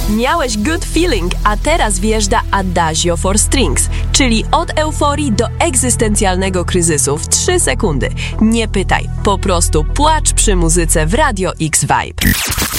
Miałeś good feeling, a teraz wjeżdża Adagio for Strings, czyli od euforii do egzystencjalnego kryzysu w 3 sekundy. Nie pytaj, po prostu płacz przy muzyce w Radio X Vibe.